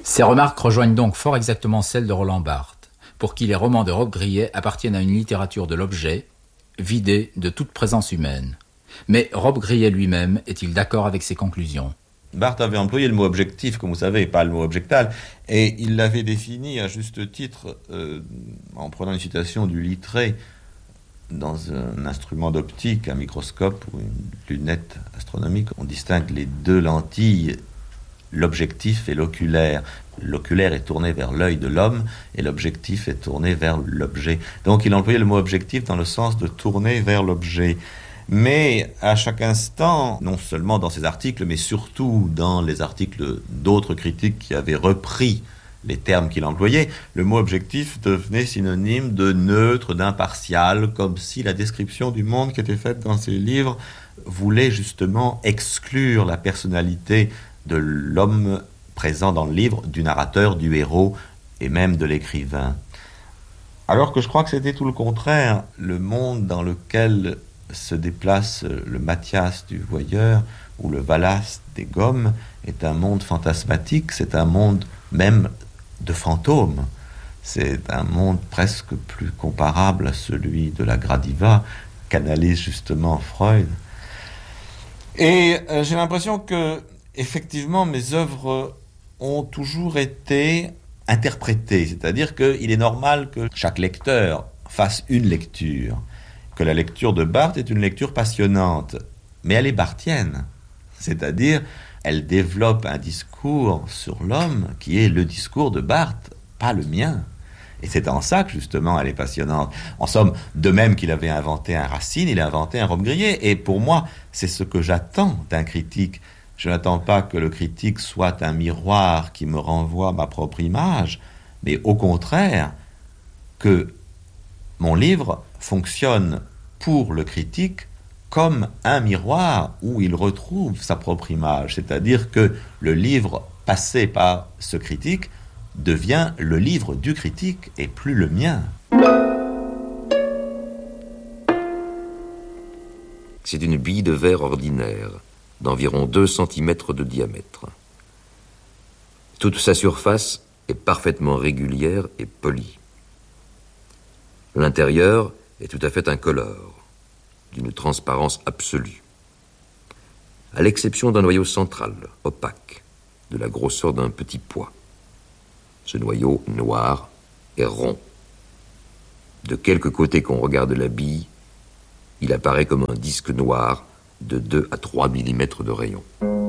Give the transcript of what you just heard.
Ces remarques rejoignent donc fort exactement celles de Roland Barthes, pour qui les romans de Robbe-Grillet appartiennent à une littérature de l'objet, vidée de toute présence humaine. Mais Robbe-Grillet lui-même est-il d'accord avec ces conclusions ? Barthes avait employé le mot objectif, comme vous savez, pas le mot objectal, et il l'avait défini à juste titre en prenant une citation du Littré dans un instrument d'optique, un microscope ou une lunette astronomique. On distingue les deux lentilles, l'objectif et l'oculaire. L'oculaire est tourné vers l'œil de l'homme et l'objectif est tourné vers l'objet. Donc il employait le mot objectif dans le sens de tourner vers l'objet. Mais à chaque instant, non seulement dans ses articles, mais surtout dans les articles d'autres critiques qui avaient repris les termes qu'il employait, le mot objectif devenait synonyme de neutre, d'impartial, comme si la description du monde qui était faite dans ses livres voulait justement exclure la personnalité de l'homme présent dans le livre, du narrateur, du héros et même de l'écrivain. Alors que je crois que c'était tout le contraire. Le monde dans lequel se déplace le Mathias du Voyeur ou le Valas des Gommes est un monde fantasmatique, c'est un monde même de fantômes. C'est un monde presque plus comparable à celui de la Gradiva qu'analyse justement Freud. Et j'ai l'impression que effectivement mes œuvres ont toujours été interprétées, c'est-à-dire qu'il est normal que chaque lecteur fasse une lecture, que la lecture de Barthes est une lecture passionnante, mais elle est barthienne, c'est-à-dire elle développe un discours sur l'homme qui est le discours de Barthes, pas le mien. Et c'est en ça que justement elle est passionnante. En somme, de même qu'il avait inventé un Racine, il a inventé un Robbe-Grillet. Et pour moi, c'est ce que j'attends d'un critique. Je n'attends pas que le critique soit un miroir qui me renvoie ma propre image, mais au contraire, que mon livre fonctionne pour le critique comme un miroir où il retrouve sa propre image. C'est-à-dire que le livre passé par ce critique devient le livre du critique et plus le mien. C'est une bille de verre ordinaire, d'environ 2 cm de diamètre. Toute sa surface est parfaitement régulière et polie. L'intérieur est tout à fait incolore, d'une transparence absolue, à l'exception d'un noyau central, opaque, de la grosseur d'un petit pois. Ce noyau noir est rond. De quelque côté qu'on regarde la bille, il apparaît comme un disque noir de 2 à 3 mm de rayon.